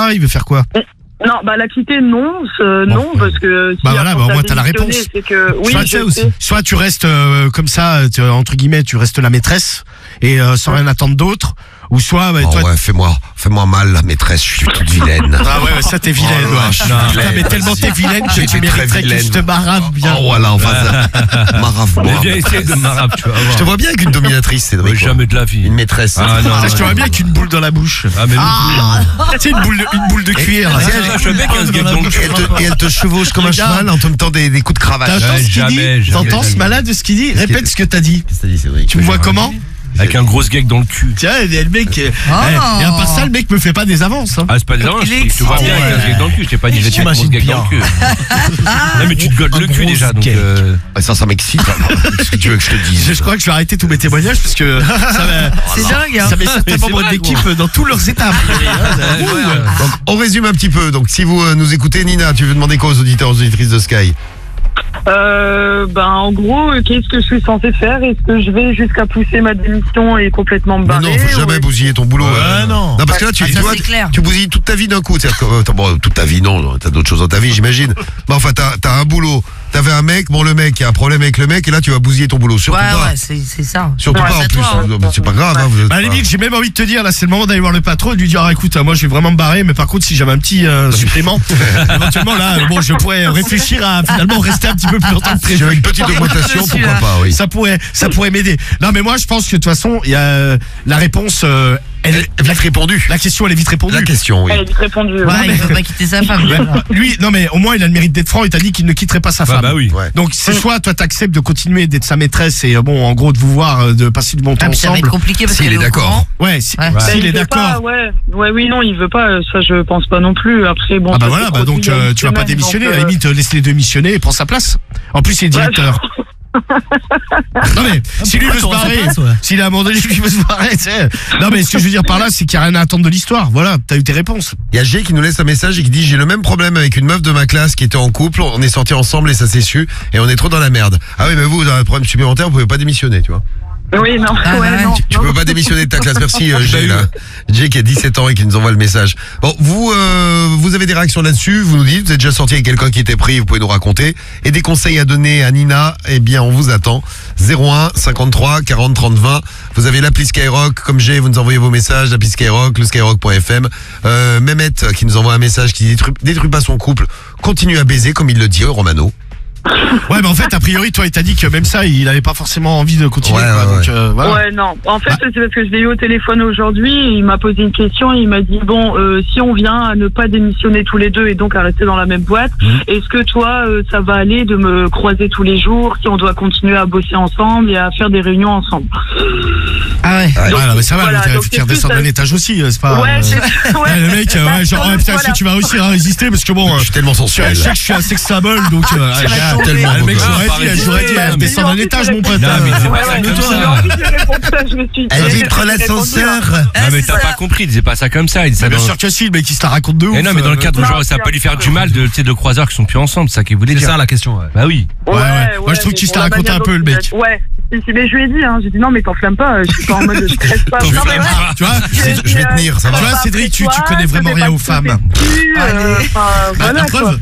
pas? Il veut faire quoi? Non, la quitter, non, non, parce que... Si voilà, au moins t'as la réponse. C'est que, oui, soit tu restes comme ça, entre guillemets, tu restes la maîtresse, et sans rien attendre d'autre, ou soit... toi, ouais, fais-moi mal, la maîtresse, je suis toute vilaine. Ah ouais, ça t'es vilaine, ouais. Mais tellement t'es vilaine que tu mériterais que je te marave bien. Oh voilà, enfin ça. Marave-moi. Viens essayer de marave, tu vois. Je te vois bien avec une dominatrice, Cédric. Jamais de la vie. Une maîtresse. Ah non. Je te vois bien avec une boule dans la bouche. Ah mais c'est une boule de cuir. je veux bien qu'un gag dans le cul. Et elle te chevauche comme un cheval en te mettant des coups de cravache. T'entends ce malade ce qu'il dit? Répète ce que t'as dit. Qu'est-ce que t'as dit, Cédric? Tu me vois comment? Avec un gros gag dans le cul. Tiens, le mec. Et à part ça, le mec me fait pas des avances. Ah, c'est pas des avances. Je te vois bien avec un gag dans le cul. Je t'ai pas dit, j'ai pas un gag dans le cul. Non, mais tu te godes le cul déjà. Donc ça m'excite. Qu'est-ce que tu veux que je te dise? Je crois que je vais arrêter tous mes témoignages parce que c'est dingue. Ça met certainement mon équipe dans toutes leurs étapes. Donc, on résume un petit peu. Donc, si vous nous écoutez, Nina, tu veux demander quoi aux auditeurs, aux auditrices de Sky? En gros, qu'est-ce que je suis censée faire? Est-ce que je vais jusqu'à pousser ma démission et complètement me barrer? Non, faut jamais bousiller ton boulot. Non. Non, parce que là, tu bousilles toute ta vie d'un coup. C'est-à-dire que, toute ta vie, non, t'as d'autres choses dans ta vie, j'imagine. Mais enfin, t'as un boulot. T'avais un mec, le mec, il y a un problème avec le mec, et là, tu vas bousiller ton boulot. Surtout pas. Ouais, c'est ça. Surtout pas en plus. C'est pas grave, À la limite, j'ai même envie de te dire, là, c'est le moment d'aller voir le patron et de lui dire, écoute, moi, je vais vraiment me barrer, mais par contre, si j'avais un petit supplément, éventuellement, là, je pourrais réfléchir à finalement rester un petit peu plus longtemps que prévu. J'avais une petite augmentation, pourquoi pas, oui. Ça pourrait m'aider. Non, mais moi, je pense que de toute façon, il y a la réponse. Elle est vite répondue. La question, elle est vite répondue. La question, oui. Elle est vite répondue. Ouais, il veut pas quitter sa femme. Lui, non, mais au moins, il a le mérite d'être franc. Il t'a dit qu'il ne quitterait pas sa femme. Bah oui. Ouais. Donc, c'est soit toi, t'acceptes de continuer d'être sa maîtresse et en gros, de vous voir, de passer du bon temps Ça va ensemble. être compliqué parce S'il est d'accord. Ouais, s'il est d'accord. Oui, non, il veut pas. Ça, je pense pas non plus. Après, bon. Ah bah voilà, donc tu vas pas démissionner. À la limite, laisse-les démissionner et prends sa place. En plus, il est directeur. Non mais si lui veut se barrer, s'il a abandonné, lui veut se barrer, tu sais. Non mais ce que je veux dire par là, c'est qu'il n'y a rien à attendre de l'histoire. Voilà, t'as eu tes réponses. Il y a G qui nous laisse un message et qui dit: j'ai le même problème avec une meuf de ma classe qui était en couple, on est sortis ensemble et ça s'est su et on est trop dans la merde. Ah oui, mais vous avez un problème supplémentaire, vous pouvez pas démissionner, tu vois. Oui, non. Non. Tu peux pas démissionner de ta classe. Merci G là. G qui a 17 ans et qui nous envoie le message. Bon, vous avez des réactions là-dessus, vous nous dites, vous êtes déjà sorti avec quelqu'un qui était pris, vous pouvez nous raconter. Et des conseils à donner à Nina, eh bien on vous attend. 01 53 40 30 20. Vous avez l'appli Skyrock, comme G, vous nous envoyez vos messages, l'appli Skyrock, le skyrock.fm. Mehmet qui nous envoie un message qui dit détruis pas son couple, continue à baiser comme il le dit, Romano. Ouais, mais en fait, a priori, toi, il t'a dit que même ça, il avait pas forcément envie de continuer. Donc, voilà. Ouais, non. En fait, c'est parce que je l'ai eu au téléphone aujourd'hui. Il m'a posé une question. Il m'a dit si on vient à ne pas démissionner tous les deux et donc à rester dans la même boîte, est-ce que toi, ça va aller de me croiser tous les jours si on doit continuer à bosser ensemble et à faire des réunions ensemble? Ah ouais. Donc, mais ça va, voilà, tu redescends d'un étage aussi, c'est pas. Ouais, le mec, genre, putain, est-ce que tu vas réussir à résister? Parce que bon, je suis tellement sensuel. Je sais que je suis un sex symbole, donc. Tellement le mec, j'aurais dit, descends d'un étage, mon pote. Non, mais c'est pas ça comme ça. Elle dit prends l'ascenseur. Non, mais t'as pas compris, il disait pas ça comme ça. Il disait Bien sûr que si, le mec, il se la raconte de ouf. non, mais dans le cadre où genre, ça va pas lui faire du mal de croiseurs qui sont plus ensemble, c'est ça qu'il voulait dire. C'est ça la question, ouais. Bah oui. Ouais. Moi, je trouve que tu te la racontes un peu, le mec. Ouais. Mais je lui ai dit, j'ai dit non, mais t'enflamme pas, je suis pas en mode stress pas. Tu vois, je vais tenir, ça va. Tu vois, Cédric, tu connais vraiment rien aux femmes. Voilà, preuve.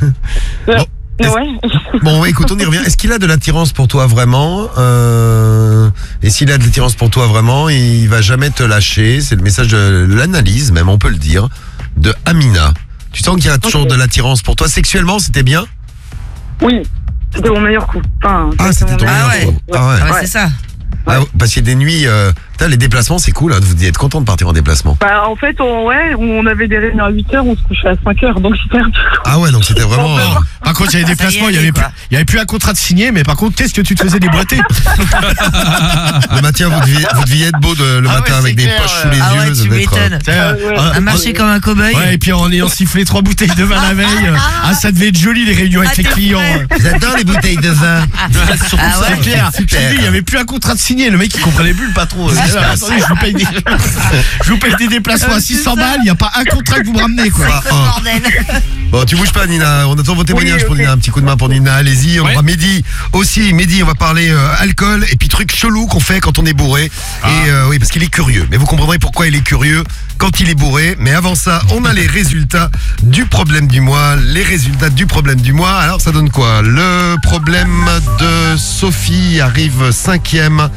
Bon, écoute, on y revient. Est-ce qu'il a de l'attirance pour toi vraiment Et s'il a de l'attirance pour toi vraiment, il va jamais te lâcher. C'est le message de l'analyse, même on peut le dire, de Amina. Tu sens qu'il y a toujours de l'attirance pour toi. Sexuellement, c'était bien? Oui, c'était mon meilleur coup. C'était ton meilleur coup. Ah ouais, c'est ça. Parce qu'il y a des nuits, les déplacements c'est cool, vous êtes content de partir en déplacement. En fait, on avait des réunions à 8h, on se couchait à 5h, donc c'était un peu cool. Ah ouais, donc c'était vraiment... Par contre, il y avait des déplacements, il y avait plus un contrat de signer, mais par contre, qu'est-ce que tu te faisais déboîter? Le matin, vous deviez être beau le matin avec des poches sous les yeux. Tu m'étonnes. À marcher comme un cow-boy. Ouais, et puis en ayant sifflé 3 bouteilles de vin la veille, ça devait être joli les réunions avec les clients. J'adore les bouteilles de vin. C'est clair. Il y avait plus un contrat de signer. Le mec il comprenait plus le patron. Attendez, je vous paye des déplacements à 600 balles. Il n'y a pas un contrat que vous me ramenez quoi. Bordel. Bon, tu bouges pas, Nina. On attend vos témoignages Oui, pour ok. Nina. Un petit coup de main pour Nina. Allez-y. On Ouais. aura Mehdi aussi. Mehdi, on va parler alcool et puis trucs chelous qu'on fait quand on est bourré. Et oui, parce qu'il est curieux. Mais vous comprendrez pourquoi il est curieux quand il est bourré. Mais avant ça, on a les résultats du problème du mois. Les résultats du problème du mois. Alors, ça donne quoi? Le problème de Sophie arrive 5e.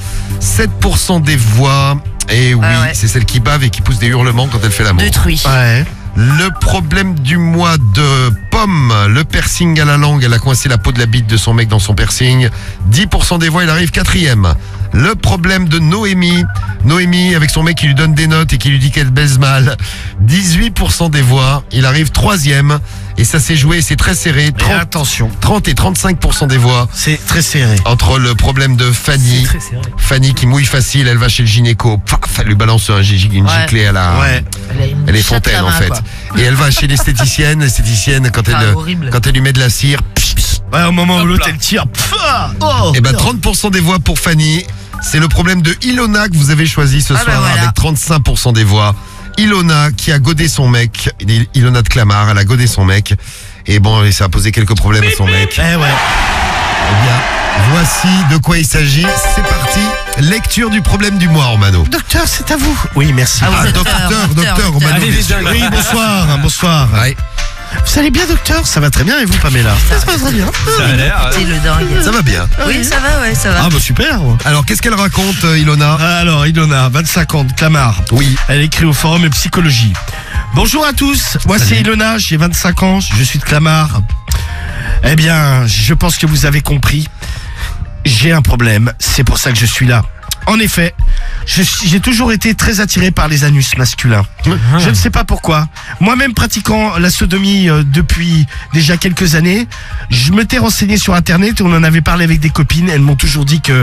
7% des voix. Et oui, Ah ouais. c'est celle qui bave et qui pousse des hurlements quand elle fait l'amour. De truie. Ouais. Le problème du mois de Pomme, le piercing à la langue, elle a coincé la peau de la bite de son mec dans son piercing. 10% des voix, elle arrive 4e. Le problème de Noémie, Noémie avec son mec qui lui donne des notes et qui lui dit qu'elle baise mal. 18% des voix, il arrive 3e. Et ça s'est joué, c'est très serré. Et 30, attention, 30 et 35% des voix. c'est très serré. Entre le problème de Fanny, Fanny qui mouille facile, elle va chez le gynéco, paf, elle lui balance une Ouais. giclée à la... Ouais. Elle est fontaine en fait. Et elle va chez l'esthéticienne quand Ah, elle horrible. quand elle lui met de la cire. Ouais, au moment où Hop l'autre là. elle tire. Oh, Et ben 30% des voix pour Fanny. C'est le problème de Ilona que vous avez choisi ce Ah, soir bah voilà. avec 35% des voix. Ilona qui a godé son mec, Ilona de Clamart, elle a godé son mec. Et bon, et ça a posé quelques problèmes à son mec. Eh ouais. Eh bien, voici de quoi il s'agit. C'est parti. Lecture du problème du mois, Romano. Docteur, c'est à vous. Oui, merci. Ah, vous êtes docteur, Romano. Allez, les dingues. Oui, bonsoir, bonsoir. Ouais, Vous allez bien, docteur? Ça va très bien, et vous, Pamela? Ça va très bien. Ça a l'air. C'est le dingue. ça va bien. Oui, ça va, ouais, ça va. Ah bah super. Alors, qu'est-ce qu'elle raconte, Ilona? Alors, Ilona, 25 ans, de Clamart. Oui. Elle écrit au forum et psychologie. Bonjour à tous, moi c'est Ilona, j'ai 25 ans, je suis de Clamart. Eh bien, je pense que vous avez compris. J'ai un problème, c'est pour ça que je suis là. En effet, j'ai toujours été très attiré par les anus masculins. Je ne sais pas pourquoi. Moi-même pratiquant la sodomie depuis déjà quelques années, je m'étais renseigné sur internet, on en avait parlé avec des copines, elles m'ont toujours dit que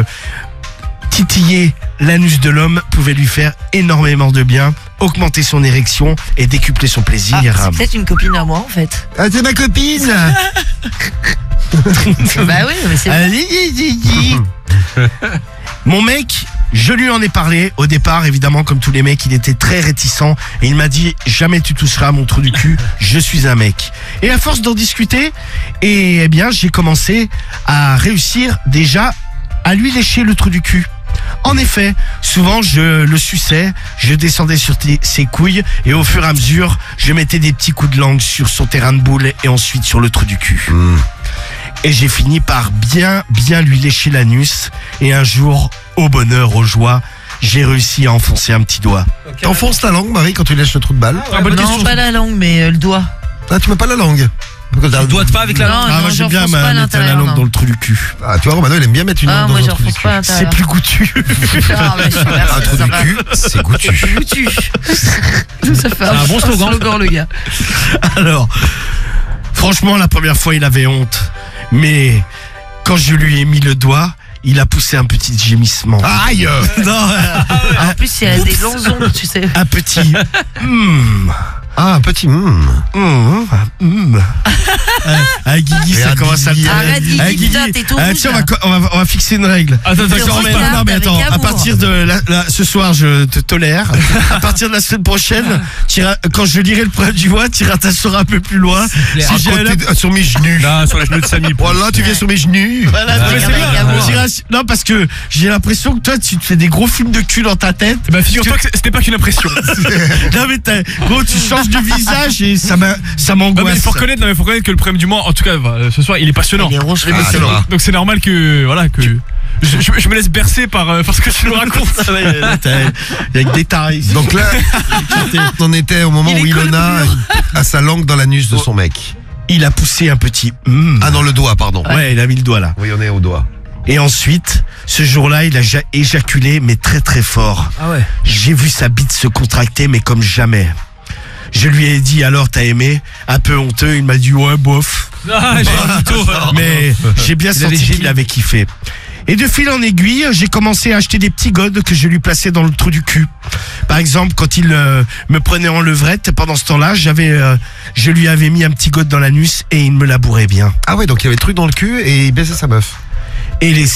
titiller l'anus de l'homme pouvait lui faire énormément de bien, augmenter son érection et décupler son Ah, plaisir. c'est peut-être une copine à moi, en fait. Ah, c'est ma copine. Bah oui, mais c'est... Mon mec, je lui en ai parlé. Au départ, évidemment, comme tous les mecs, il était très réticent. Et il m'a dit, jamais tu toucheras à mon trou du cul, je suis un mec. Et à force d'en discuter, eh bien, j'ai commencé à réussir déjà à lui lécher le trou du cul. En effet, souvent je le suçais, je descendais sur ses couilles et au fur et à mesure, je mettais des petits coups de langue sur son terrain de boule et ensuite sur le trou du cul. Et j'ai fini par bien lui lécher l'anus et un jour, au bonheur, aux joies, j'ai réussi à enfoncer un petit doigt. T'enfonces ta langue, Marie, quand tu lèches le trou de balle? Non, pas la langue, mais le doigt. Ah, tu mets pas la langue? Tu dois pas avec la langue. Ah, moi j'aime bien j'enfonce pas à mettre la l'intérieur, langue non. dans le trou du cul. Ah, tu vois, Romano, il aime bien mettre une Ah, langue moi dans un trou du j'enfonce cul. pas à C'est l'intérieur. plus goûtu. Ah, mais je suis Un trou ça du va. cul, c'est goûtu. Goûtu. Ça fait un bon slogan. le gars. Alors, franchement, la première fois, il avait honte. Mais quand je lui ai mis le doigt, il a poussé un petit gémissement. Aïe! Non, En plus, il y a des longs ongles, tu sais. un petit. Ah, un petit Ah, Guigui, ça Regarde, commence à Guigui. Arrête, Guigui, Ah, putain, t'es tout rouge, tiens, là. on va fixer une règle. Attends, Mais attends, regarde, Non, mais avec attends, à amour. partir de ce soir, je te tolère. À partir de la semaine prochaine, quand je lirai le problème du voix, tu iras t'asseoir un peu plus loin. clair. Si j'ai un sur mes genoux. Là, sur les genoux de Samy. Voilà, tu viens sur mes genoux. Voilà, Ah, mais c'est avec bien. amour. Non, parce que j'ai l'impression que toi, tu te fais des gros films de cul dans ta tête. Bah, figure-toi que c'était pas qu'une impression. Non, mais gros, tu changes de visage et ça Non, mais m'angoisse. il faut reconnaître que le problème du mois, en tout cas, ce soir, il est passionnant. Il est rouge, Ah, ça va. Donc c'est normal que, voilà, que je me laisse bercer par ce que tu nous racontes. Avec des tailles. Donc là, on était au moment où Ilona a sa langue dans l'anus de son mec. Il a poussé un petit. Ah, dans le doigt, pardon. Ouais, il a mis le doigt là. Oui, on est au doigt. Et ensuite, ce jour-là, il a éjaculé, mais très très fort. Ah ouais. J'ai vu sa bite se contracter, mais comme jamais. Je lui ai dit, alors t'as aimé? Un peu honteux, il m'a dit, ouais, bof. Ah, j'ai un plutôt. Mais j'ai bien Il avait senti gémi. qu'il avait kiffé. Et de fil en aiguille, j'ai commencé à acheter des petits godes que je lui plaçais dans le trou du cul. Par exemple, quand il me prenait en levrette, pendant ce temps-là, je lui avais mis un petit gode dans l'anus et il me labourait bien. Ah ouais, donc il y avait le truc dans le cul et il baisait sa meuf. Et les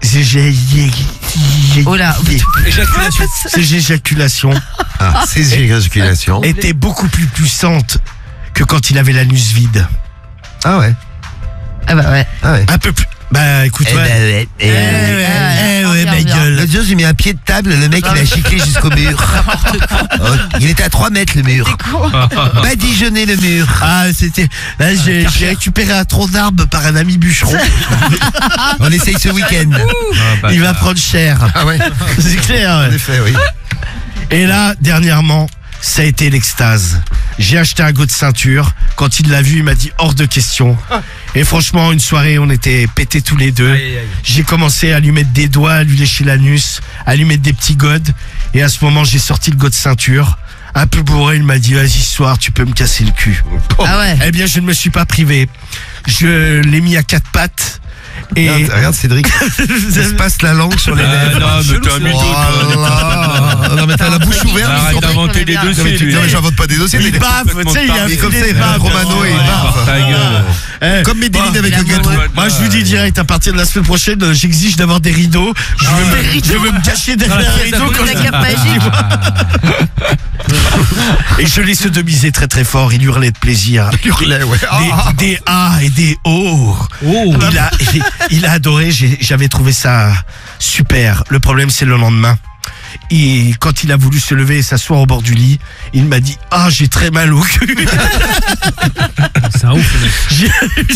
Oh là. Éjaculation. ces éjaculations Ah, ces éjaculations. étaient beaucoup plus puissantes que quand il avait l'anus vide. Ah ouais. Ah bah ouais. Ah ouais. Un peu plus. Bah écoute, ouais. Ma gueule. L'autre jour, j'ai mis un pied de table, le mec, il a chiclé jusqu'au mur. Il était à 3 mètres, le mur. Badigeonné, le mur. Ah, c'était. Là, j'ai récupéré un tronc d'arbre par un ami bûcheron. On essaye ce week-end. Il va prendre cher. Ah ouais. C'est clair. En Ouais. effet, oui. Et là, dernièrement, ça a été l'extase. J'ai acheté un go de ceinture. Quand il l'a vu, il m'a dit hors de question. Et franchement, une soirée, on était pétés tous les deux. J'ai commencé à lui mettre des doigts, à lui lécher l'anus, à lui mettre des petits godes. Et à ce moment, j'ai sorti le go de ceinture. Un peu bourré, il m'a dit vas-y, ce soir, tu peux me casser le cul. Ah ouais. Eh bien, je ne me suis pas privé. Je l'ai mis à 4 pattes. Et Regarde Cédric, ça se passe la langue sur les lèvres. Non, mais t'es un mytho, toi. Non mais t'as la bouche ouverte. Arrête d'inventer des Non mais dossiers, lui. j'invente pas des dossiers. il baffe, tu sais, il a Mais comme ça, fait il des va baffes. Romano et il Par ta gueule. Eh, Comme Medellin avec le gâteau. moi, je vous dis direct, à partir de la semaine prochaine, j'exige d'avoir des rideaux. Je veux me cacher derrière un rideau quand La je cape magique. Et je l'ai sodomisé très très fort. Il hurlait de plaisir. Il hurlait, ouais. Des A et des O. Il a adoré. J'avais trouvé ça super. Le problème, c'est le lendemain. Et quand il a voulu se lever et s'asseoir au bord du lit, il m'a dit « Ah, j'ai très mal au cul !» C'est un ouf, le mec.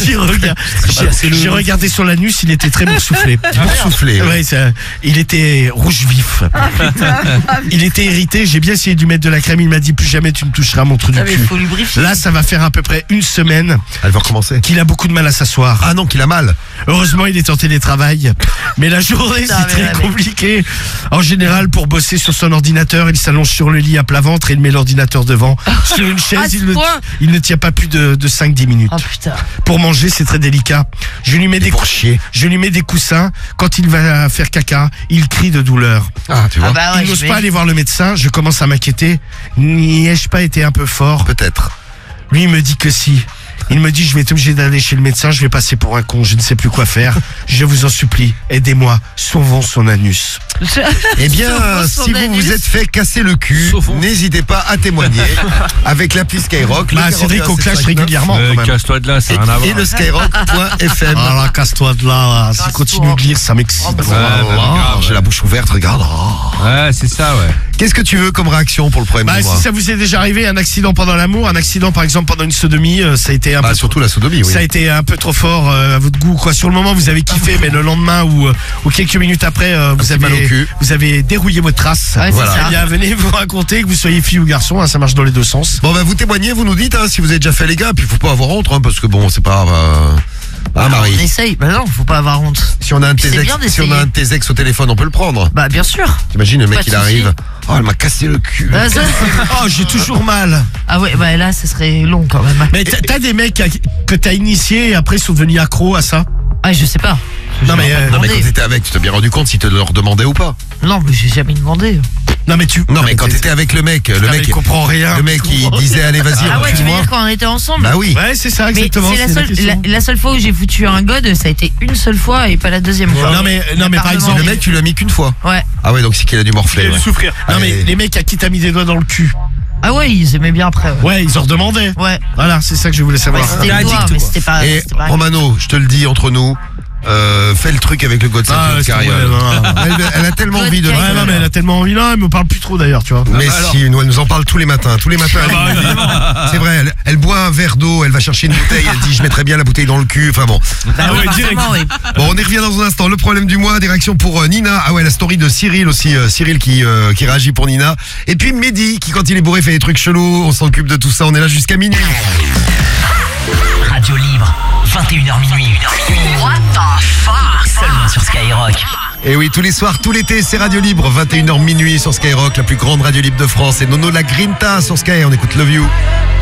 J'ai regardé sur l'anus, il était très boursouflé. Boursouflé. Ouais, il était rouge vif. Il était irrité, j'ai bien essayé de lui mettre de la crème, il m'a dit « Plus jamais tu me toucheras mon trou du Ah, mais cul il faut lubrifier. » Là, ça va faire à peu près une semaine Elle va recommencer. qu'il a beaucoup de mal à s'asseoir. Ah non, qu'il a mal. Heureusement, il est en télétravail. Mais la journée, Putain, c'est mais très ouais, compliqué. En général, pour bosser sur son ordinateur, il s'allonge sur le lit à plat ventre et il met l'ordinateur devant. Sur une À chaise, ce il point ne tient pas plus de 5-10 minutes. Oh putain. Pour manger, c'est très délicat. Je lui mets des coussins. Quand il va faire caca, il crie de douleur. Ah, tu vois. Ah bah ouais, il n'ose je pas aller voir le médecin. Je commence à m'inquiéter. N'y ai-je pas été un peu fort? Peut-être. Lui, il me dit que si. Il me dit, je vais être obligé d'aller chez le médecin, je vais passer pour un con, je ne sais plus quoi faire. Je vous en supplie, aidez-moi, sauvons son anus. Eh bien, Sauvons son si vous anus. vous êtes fait casser le cul, n'hésitez pas à témoigner avec l'appli Skyrock. le Bah, Cédric, on 41 clash 759. régulièrement, quand même. Casse-toi de là, ça Et, n'a rien à voir. et le skyrock.fm. Ah là, casse-toi de là, s'il continue de lire, ça m'excite. Oh, bah, Oh, j'ai la bouche ouverte, regarde. Oh. Ouais, c'est ça, ouais. Qu'est-ce que tu veux comme réaction pour le problème Bah, du mois si ça vous est déjà arrivé, un accident pendant l'amour, un accident par exemple pendant une sodomie, ça a été un peu surtout la sodomie, oui. Ça a été un peu trop fort à votre goût, quoi. Sur le moment, vous avez kiffé, mais le lendemain ou quelques minutes après, petit mal au cul. vous avez dérouillé votre trace. Ouais, c'est Voilà. ça. Eh bien, venez vous raconter que vous soyez fille ou garçon, hein, ça marche dans les deux sens. Bon, bah, vous témoignez, vous nous dites, hein, si vous avez déjà fait les gars, puis faut pas avoir honte, hein, parce que bon, c'est pas... Ah, On Marie. essaye. Bah non, faut pas avoir honte. Si on a un de tes C'est ex, bien si on d'essayer. a un de tes ex au téléphone, on peut le prendre. Bah bien sûr. T'imagines, le mec, Pas de il souci. arrive. Oh, elle m'a cassé le cul. Ah, ça- Oh, j'ai toujours mal. ah ouais, bah là, ça serait long quand même. Mais t'as des mecs que t'as initiés et après ils sont devenus accros à ça? Ah, je sais pas. Non mais, Non, mais demandé. quand t'étais avec, tu t'es bien rendu compte si te leur demandais ou pas. Non, mais j'ai jamais demandé. non mais tu. Non, mais quand t'étais avec le mec, il comprend rien. le mec, il disait, allez, vas-y, Ah ouais, tu veux refile-moi. dire quand on était ensemble? Bah oui. Ouais, c'est ça, Mais exactement. c'est la question. la seule fois où j'ai foutu un god, ça a été une seule fois et pas la deuxième fois. Non mais par Apparemment. exemple, Le mec, tu l'as mis qu'une fois. Ouais. Ah ouais, donc c'est qu'il a dû morfler. Ouais. souffrir. Non mais Allez. les mecs à qui t'as mis des doigts dans le cul. Ah ouais, ils aimaient bien après. Ouais. Ouais, ils en redemandaient. Ouais. Voilà, c'est ça que je voulais Ouais, savoir. c'était le doigt, mais c'était pas. Et c'était pas- Romano, je te le dis entre nous, fais le truc avec le god Ah, de c'est Carriole. vrai, non. Elle a tellement God envie de le Carriole. Ouais, faire. non mais elle a tellement envie là, elle me parle plus trop d'ailleurs, tu vois. Mais si, nous, elle nous en parle tous les matins. Tous les matins, c'est vrai, elle boit un verre d'eau, elle va chercher une bouteille, elle dit je mettrais bien la bouteille dans le cul, enfin bon. Bah oui, forcément, oui. Bon, on y revient dans un instant. Le problème du mois, des réactions pour Nina. Ah ouais, la story de Cyril aussi. Cyril qui réagit pour Nina. Et puis Mehdi qui, quand il est bourré, fait des trucs chelous. On s'occupe de tout ça. On est là jusqu'à minuit. Radio Libre, 21h minuit. What the fuck? Seulement sur Skyrock. Et oui, tous les soirs, tout l'été, c'est Radio Libre. 21h minuit sur Skyrock, la plus grande radio libre de France. Et Nono la Grinta sur Sky. On écoute Love You.